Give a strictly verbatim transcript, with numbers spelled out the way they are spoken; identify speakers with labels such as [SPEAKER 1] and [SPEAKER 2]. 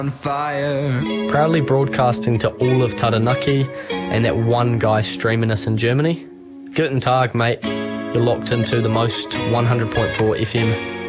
[SPEAKER 1] on fire.
[SPEAKER 2] Proudly broadcasting to all of Taranaki and that one guy streaming us in Germany. Guten Tag, mate. You're locked into the most one hundred point four F M